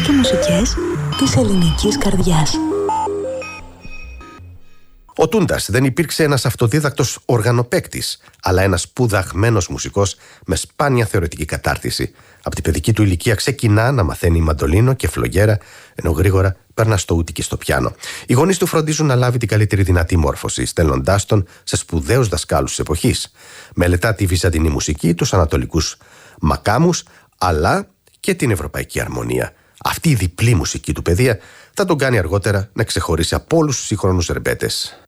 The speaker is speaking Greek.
και μουσικές της ελληνικής καρδιάς. Ο Τούντας δεν υπήρξε ένας αυτοδίδακτος οργανοπαίκτης, αλλά ένας σπουδαγμένος μουσικός με σπάνια θεωρητική κατάρτιση. Από την παιδική του ηλικία ξεκινά να μαθαίνει μαντολίνο και φλογέρα, ενώ γρήγορα περνά στο ούτι και στο πιάνο. Οι γονείς του φροντίζουν να λάβει την καλύτερη δυνατή μόρφωση, στέλνοντάς τον σε σπουδαίους δασκάλους της εποχής. Μελετά τη βυζαντινή μουσική, τους ανατολικούς μακάμους, αλλά και την ευρωπαϊκή αρμονία. Αυτή η διπλή μουσική του παιδεία θα τον κάνει αργότερα να ξεχωρίσει από όλους τους σύγχρονους ρεμπέτες.